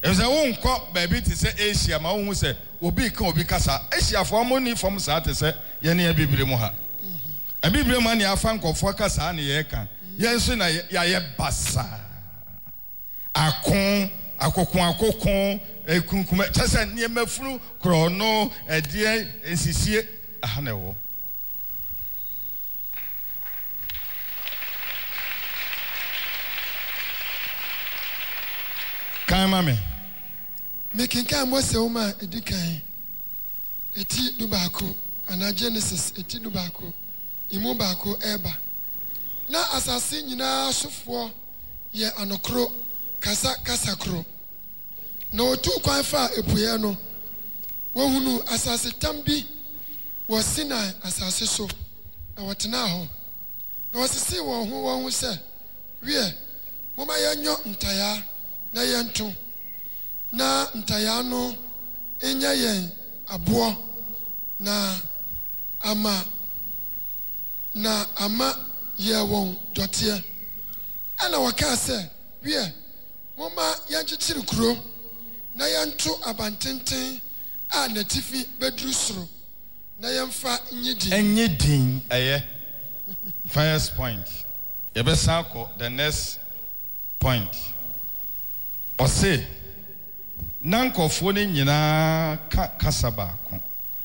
If they won't call baby to say Asia, my own say, will be kasa. Asia for money from Sat to say, Yeni a Bibliamoha. A Bibliomani, I found of focus on the Ekan. Yes, ya bassa. A con, a cocon, a cuncum, just a near me flu, chrono, a dear, and see a hanewo. Mame making come was a woman a decay. A tea dubako, and a genesis, a tea dubako, imobako eba. Now, as I sing you now, so for ye an okro, casa crow. No too quite far a piano. One who knew as I said, Tambi was Sinai as I say so. Now, what now? There was a sea one who said, we are Mama Yanyo Ntaya. Na yentu na ntayano enya yen abo na ama ye won dotie ana waka se wie moma yanchichiri kuro na yentu abantenten a natifi bedrusro na yemfa nyedin eye first point yebesako the next point. Ose nankofo ni nyina kasaba ko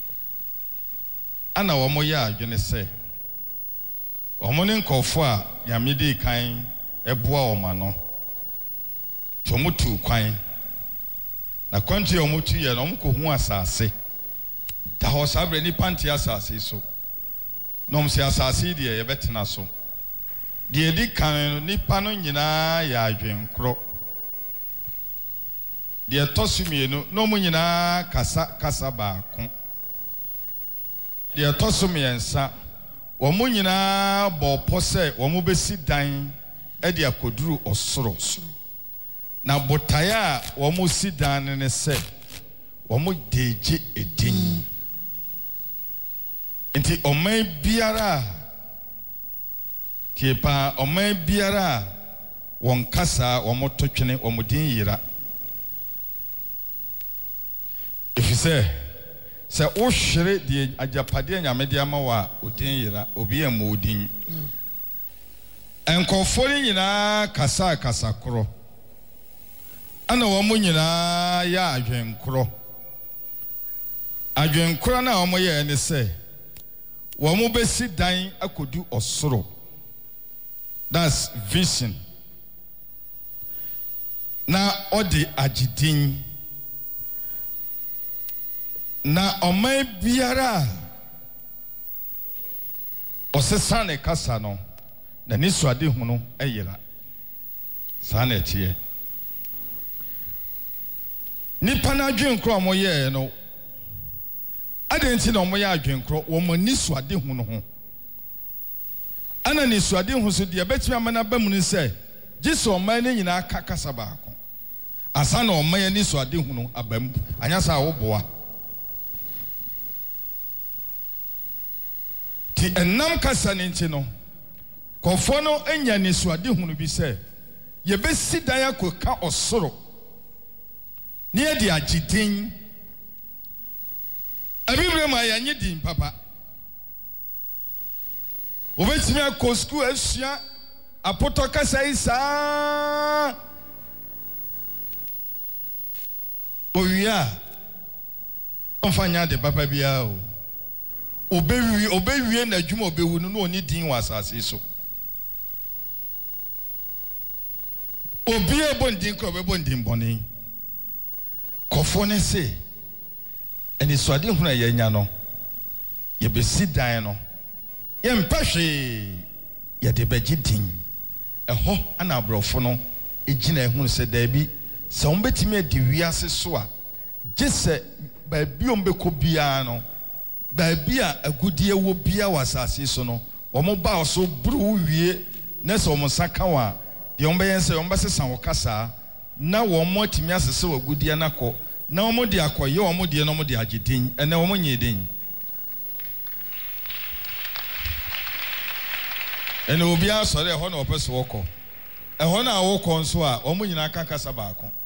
ana womo ya adwene se womo ni nkofo a yamedi kan eboa woma no tomutu kwan na kwantu omutu ye no mko hu asase da ho sabre ni panti asase so no mse asase de ye betena so de edi kan ni pano nyina ya adwenkro de tosumienu no mu nyina kasa baako de tosumiensa wo mu nyina bo pose wo mu besi dan e de akoduru osoro na botaya wo mu si dan ne se wo mu deje edin enti oman biara tiepa oman biara won kasa wo mu totwene wo mu din yira. If you say o shere di ajapade nyamede ama wa odin yira obi emu odin enkofo ni nyina kasa kro ana wo mu nyina ya adwenkro na wo ye ne se wo mu besi dan akodu osoro. That's vision. Na odi agidin na omai biara osesane kasa no na ni suade hu no eyira sana etie nipa na adwenkro amoye no adenti na omoye adwenkro wo mo ni suade hu no ho ana ni suade hu so de betimi amana bamu ni se giso omai ni nyina kasa baako asa na omai ni suade hu no abam anya sa wo boa ti enam kasa ninti no kofo no enya ni suade hunu bi se ye besi dan akoka osoro ne ye di agidin abibre ma ya nyedin papa obetimi akosku asua apoto kasa isa oya onfanya de papa bia o obewie na dwuma obewu no oni din wa asase so obi ebondin ko obebondin boni kofo ne se eni suade huna ye nya no ye besi dan no ye mpahwe ye de bagidin eho ana abrofo no egina ehunu se da bi se ombetimi adi wiase so a gese ba bi ombeko bia no Babia a good year will be our sassisono, or mobile so brew ye, Ness or Mosakawa, the Ombayanse Ombasses and Wakasa, now one more Timias so a good Yanako, now more the aqua, your modia no more the agitin, and no more yedin. And it will be also a honor of a walker. A honor walk on soa, or Munaka Casabako.